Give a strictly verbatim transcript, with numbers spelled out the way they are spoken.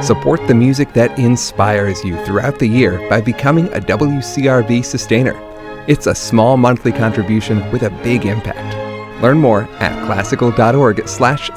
Support the music that inspires you throughout the year by becoming a W C R V sustainer. It's a small monthly contribution with a big impact. Learn more at classical dot org slash